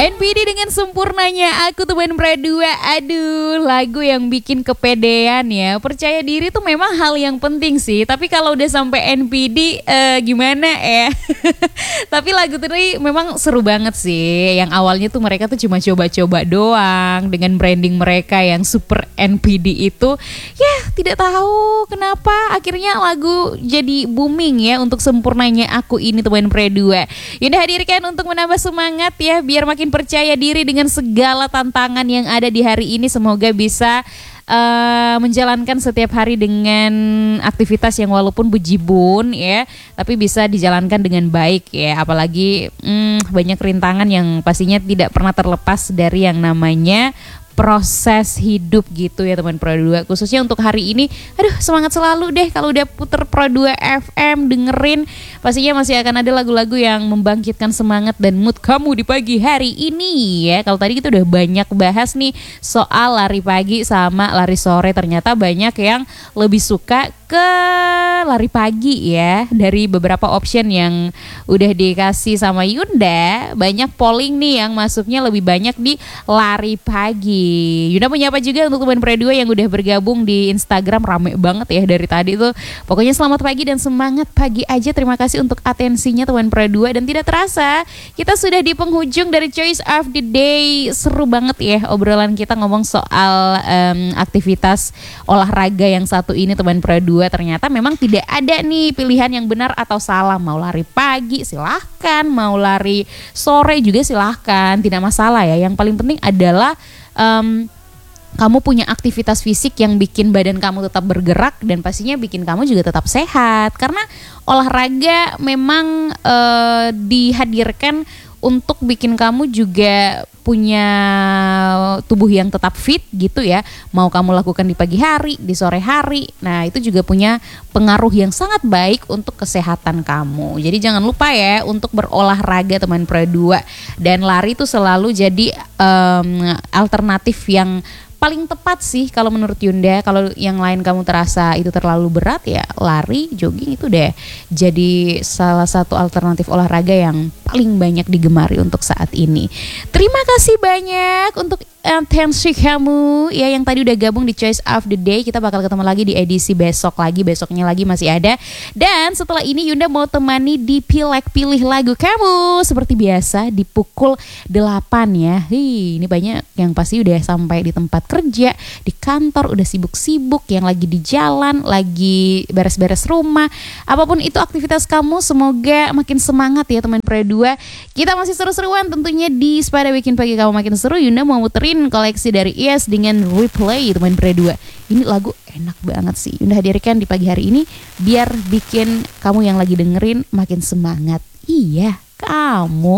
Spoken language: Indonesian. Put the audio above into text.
NPD dengan sempurnanya aku teman berdua. Aduh, lagu yang bikin kepedean ya. Percaya diri tuh memang hal yang penting sih. Tapi kalau udah sampai NPD gimana ya? Tapi lagu tadi memang seru banget sih. Yang awalnya tuh mereka tuh cuma coba-coba doang dengan branding mereka yang super NPD itu. Ya, tidak tahu kenapa akhirnya lagu jadi booming ya untuk sempurnanya aku ini teman berdua. Yunda hadirkan untuk menambah semangat ya, biar makin percaya diri dengan segala tantangan yang ada di hari ini. Semoga bisa menjalankan setiap hari dengan aktivitas yang walaupun bejibun ya, tapi bisa dijalankan dengan baik ya. Apalagi banyak rintangan yang pastinya tidak pernah terlepas dari yang namanya proses hidup gitu ya teman Pro 2. Khususnya untuk hari ini, aduh semangat selalu deh kalau udah puter Pro 2 FM, dengerin pastinya masih akan ada lagu-lagu yang membangkitkan semangat dan mood kamu di pagi hari ini ya. Kalau tadi kita udah banyak bahas nih soal lari pagi sama lari sore, ternyata banyak yang lebih suka ke lari pagi ya. Dari beberapa option yang udah dikasih sama Yunda, banyak polling nih yang masuknya lebih banyak di lari pagi. Yunda menyapa juga untuk teman Pro 2 yang udah bergabung di Instagram, rame banget ya dari tadi tuh. Pokoknya selamat pagi dan semangat pagi aja. Terima kasih untuk atensinya teman Pro 2. Dan tidak terasa kita sudah di penghujung dari Choice of the Day. Seru banget ya obrolan kita ngomong soal aktivitas olahraga yang satu ini teman Pro 2. Ternyata memang tidak ada nih pilihan yang benar atau salah. Mau lari pagi silahkan, mau lari sore juga silahkan, tidak masalah ya. Yang paling penting adalah kamu punya aktivitas fisik yang bikin badan kamu tetap bergerak dan pastinya bikin kamu juga tetap sehat. Karena olahraga memang dihadirkan untuk bikin kamu juga punya tubuh yang tetap fit gitu ya. Mau kamu lakukan di pagi hari, di sore hari. Nah itu juga punya pengaruh yang sangat baik untuk kesehatan kamu. Jadi jangan lupa ya untuk berolahraga teman Pro 2. Dan lari itu selalu jadi alternatif yang paling tepat sih kalau menurut Yunda. Kalau yang lain kamu terasa itu terlalu berat ya, lari, jogging itu deh jadi salah satu alternatif olahraga yang paling banyak digemari untuk saat ini. Terima kasih banyak untuk atensi kamu ya yang tadi udah gabung di Choice of the Day. Kita bakal ketemu lagi di edisi besok lagi, besoknya lagi masih ada. Dan setelah ini Yunda mau temani di pilih lagu kamu seperti biasa di pukul 8 ya. Ini banyak yang pasti udah sampai di tempat kerja, di kantor, udah sibuk-sibuk, yang lagi di jalan, lagi beres-beres rumah. Apapun itu aktivitas kamu, semoga makin semangat ya teman Pro 2. Kita masih seru-seruan tentunya di Sepada Bikin Pagi Kamu Makin Seru. Yunda mau muterin koleksi dari IAS dengan Replay teman Pro 2. Ini lagu enak banget sih. Yunda hadirkan di pagi hari ini biar bikin kamu yang lagi dengerin makin semangat. Iya, kamu